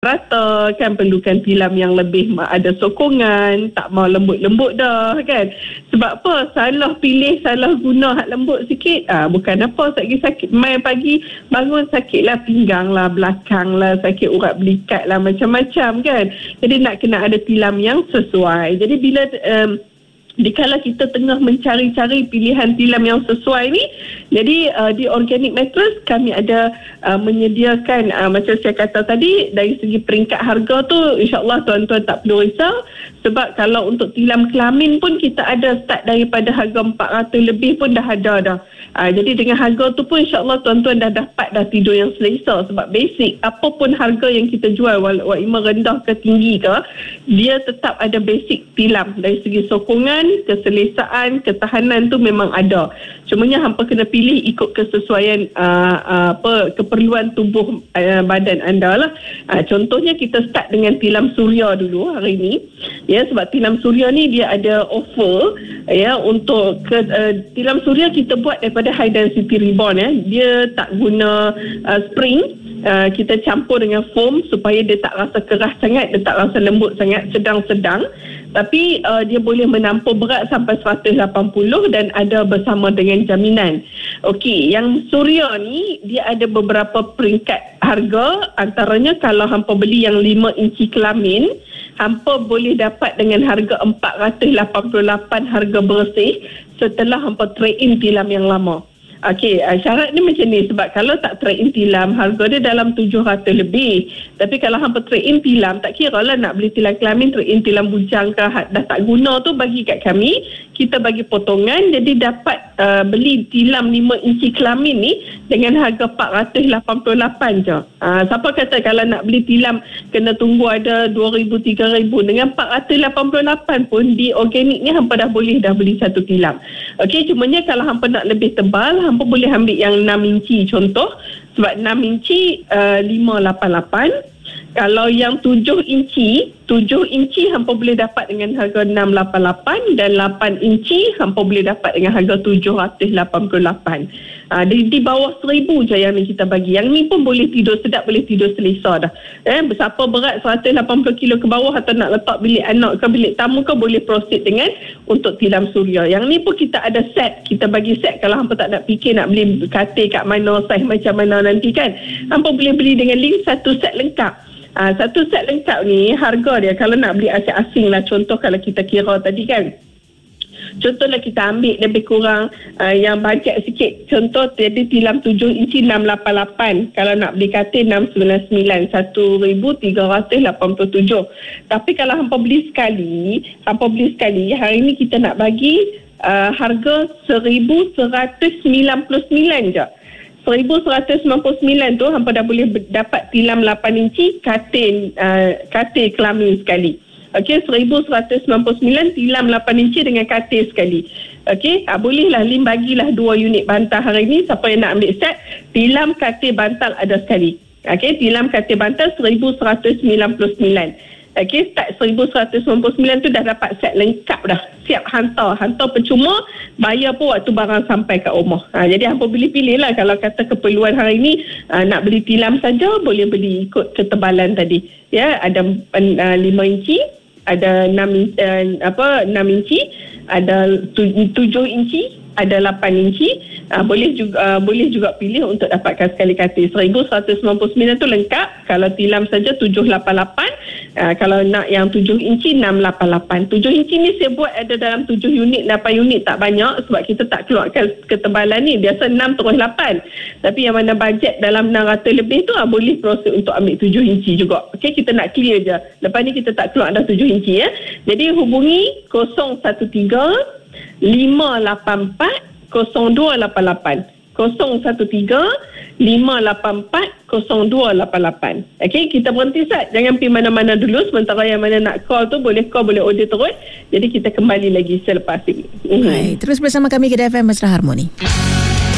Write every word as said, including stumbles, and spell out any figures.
rata kan, perlukan tilam yang lebih ada sokongan, tak mau lembut-lembut dah kan. Sebab apa? Salah pilih, salah guna hak lembut sikit, ah bukan apa, sakit sakit main pagi bangun sakit lah pinggang lah, belakang lah, sakit urat belikat lah, macam-macam kan. Jadi nak kena ada tilam yang sesuai. Jadi bila um, dikala kita tengah mencari-cari pilihan tilam yang sesuai ni, jadi uh, di Organic Mattress kami ada uh, menyediakan uh, macam saya kata tadi, dari segi peringkat harga tu insya-Allah tuan-tuan tak perlu risau. Sebab kalau untuk tilam kelamin pun kita ada start daripada harga empat ratus lebih pun dah ada dah. Uh, jadi dengan harga tu pun insya-Allah tuan-tuan dah dapat dah tidur yang selesa. Sebab basic apapun harga yang kita jual, walaupun rendah ke tinggi ke, dia tetap ada basic tilam dari segi sokongan, keselesaan, ketahanan tu memang ada. Cumanya hampa kena pilih ikut kesesuaian uh, uh, apa keperluan tubuh uh, badan anda lah. Uh, contohnya kita start dengan tilam suria dulu hari ni. Ya, sebab tilam suria ni dia ada offer ya untuk ke, uh, tilam suria kita buat daripada high density ribbon ya. Dia tak guna uh, spring. Uh, kita campur dengan foam supaya dia tak rasa keras sangat, dia tak rasa lembut sangat, sedang-sedang. Tapi uh, dia boleh menampung berat sampai seratus lapan puluh dan ada bersama dengan jaminan. Okey, yang suria ni dia ada beberapa peringkat harga. Antaranya kalau hampa beli yang lima inci kelamin, hampa boleh dapat dengan harga empat ratus lapan puluh lapan harga bersih setelah hampa trade in tilam yang lama. Okey, uh, syarat ni macam ni, sebab kalau tak trade in tilam harga dia dalam tujuh ratus lebih. Tapi kalau hampa trade in tilam, tak kira lah nak beli tilam kelamin, trade in tilam bujang ke dah tak guna tu, bagi kat kami, kita bagi potongan, jadi dapat uh, beli tilam lima inci kelamin ni dengan harga empat ratus lapan puluh lapan je. Uh, siapa kata kalau nak beli tilam kena tunggu ada dua ribu tiga ribu, dengan empat ratus lapan puluh lapan pun di Organic ni hampa dah boleh dah beli satu tilam. Okey, cumanya kalau hampa nak lebih tebal, hampa boleh ambil yang enam inci contoh, sebab enam inci uh, lima ratus lapan puluh lapan. Kalau yang tujuh inci, tujuh inci hampa boleh dapat dengan harga enam ratus lapan puluh lapan, dan lapan inci hampa boleh dapat dengan harga tujuh ratus lapan puluh lapan. Uh, di, di bawah seribu je yang ni kita bagi. Yang ni pun boleh tidur sedap, boleh tidur selesa dah. Eh, siapa berat seratus lapan puluh kilo ke bawah atau nak letak bilik anak ke bilik tamu ke, boleh proceed dengan untuk tilam suria. Yang ni pun kita ada set. Kita bagi set kalau hampa tak nak fikir nak beli katil kat mana, saiz macam mana nanti kan. Hampa boleh beli dengan link satu set lengkap. Uh, satu set lengkap ni harga dia kalau nak beli asing-asing lah, contoh kalau kita kira tadi kan, contohlah kita ambil lebih kurang uh, yang bajet sikit, contoh jadi tilam tujuh inci enam ratus lapan puluh lapan, kalau nak beli katil enam ratus sembilan puluh sembilan, satu ribu tiga ratus lapan puluh tujuh. Tapi kalau hampa beli sekali, hampa beli sekali hari ni kita nak bagi uh, harga seribu seratus sembilan puluh sembilan je. seribu seratus sembilan puluh sembilan tu hampa dah boleh dapat tilam lapan inci katil uh, katil kelamin sekali. Okey, seribu seratus sembilan puluh sembilan tilam lapan inci dengan katil sekali. Okey, ah, bolehlah Lim bagilah dua unit bantal hari ni, siapa yang nak ambil set tilam katil bantal ada sekali. Okey, tilam katil bantal seribu seratus sembilan puluh sembilan. Okey, start seribu seratus sembilan puluh sembilan tu dah dapat set lengkap dah. Siap hantar. Hantar percuma, bayar pun waktu barang sampai kat rumah. Ha, jadi hampa pilih-pilih lah. Kalau kata keperluan hari ni uh, nak beli tilam saja, boleh beli ikut ketebalan tadi. Ya, ada uh, lima inci, ada enam uh, apa enam inci, ada tujuh inci, ada lapan inci. Uh, boleh juga uh, boleh juga pilih untuk dapatkan sekali katil. seribu seratus sembilan puluh sembilan tu lengkap. Kalau tilam saja tujuh ratus lapan puluh lapan. Uh, kalau nak yang tujuh inci enam ratus lapan puluh lapan. tujuh inci ni saya buat ada dalam tujuh unit, lapan unit, tak banyak sebab kita tak keluarkan ketebalan ni. Biasa enam terus lapan. Tapi yang mana bajet dalam enam ratus lebih tu uh, boleh proses untuk ambil tujuh inci juga. Okey, kita nak clear je. Lepas ni kita tak keluar dah tujuh inci ya. Jadi hubungi kosong satu tiga lima lapan empat kosong dua lapan lapan, kosong satu tiga lima lapan empat kosong dua lapan lapan. Okey, kita berhenti Sat. Jangan pergi mana-mana dulu. Sementara yang mana nak call tu boleh call, boleh order terus. Jadi kita kembali lagi selepas ini. Hai, terus bersama kami Kedah F M Mesra Harmoni.